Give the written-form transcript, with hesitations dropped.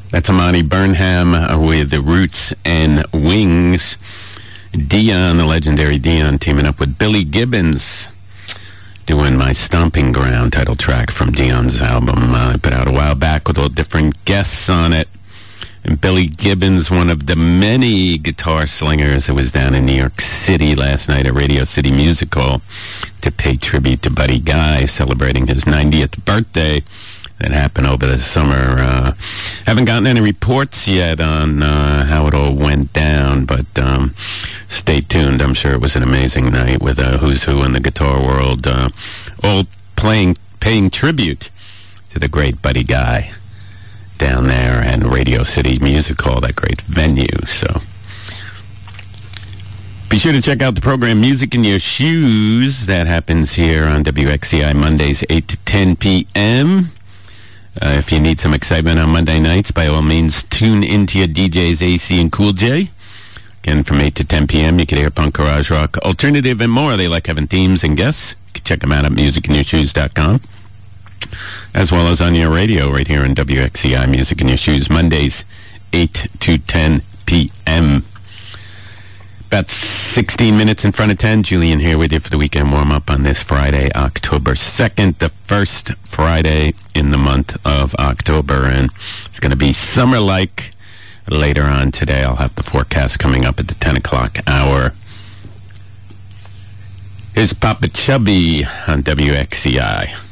That's Amani Burnham with the Roots and Wings. Dion, the legendary Dion, teaming up with Billy Gibbons, doing My Stomping Ground, title track from Dion's album I put out a while back with all different guests on it. And Billy Gibbons, one of the many guitar slingers that was down in New York City last night at Radio City Music Hall to pay tribute to Buddy Guy, celebrating his 90th birthday. That happened over the summer. Haven't gotten any reports yet on how it all went down, but stay tuned. I'm sure it was an amazing night with who's who in the guitar world, all paying tribute to the great Buddy Guy down there and Radio City Music Hall, that great venue. So be sure to check out the program Music in Your Shoes. That happens here on WXCI Mondays 8 to 10 p.m. If you need some excitement on Monday nights, by all means, tune into your DJs AC and Cool J. Again, from 8 to 10 p.m., you can hear punk, garage rock, alternative, and more. They like having themes and guests. You can check them out at musicinyourshoes.com, as well as on your radio right here on WXCI Music in Your Shoes, Mondays, 8 to 10 p.m. About 16 minutes in front of 10. Julian here with you for the weekend warm-up on this Friday, October 2nd, the first Friday in the month of October. And it's going to be summer-like later on today. I'll have the forecast coming up at the 10 o'clock hour. Here's Papa Chubby on WXCI.